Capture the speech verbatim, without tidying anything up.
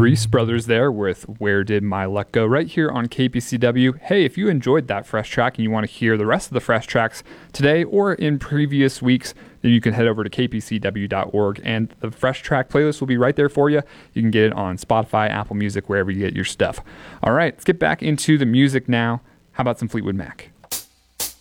Reese Brothers there with Where Did My Luck Go, right here on K P C W. Hey, if you enjoyed that Fresh track and you want to hear the rest of the Fresh tracks today or in previous weeks, then you can head over to k p c w dot org and the Fresh track playlist will be right there for you. You can get it on Spotify, Apple Music, wherever you get your stuff. All right, let's get back into the music now. How about some Fleetwood Mac?